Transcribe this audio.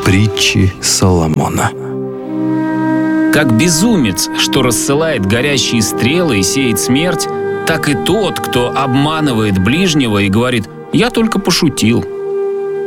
Притчи Соломона. Как безумец, что рассылает горящие стрелы и сеет смерть, так и тот, кто обманывает ближнего и говорит: «Я только пошутил».